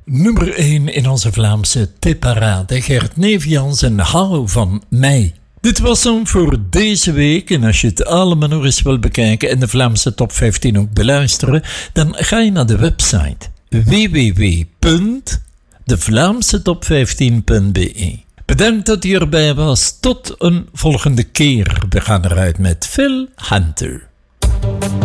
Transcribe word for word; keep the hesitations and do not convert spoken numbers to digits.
Nummer één in onze Vlaamse tipparade. Gert Nevians en Hou van mij. Dit was hem voor deze week. En als je het allemaal nog eens wil bekijken en de Vlaamse top vijftien ook beluisteren, dan ga je naar de website w w w punt de vlaamse top vijftien punt b e. Bedankt dat u erbij was. Tot een volgende keer. We gaan eruit met Phil Hunter.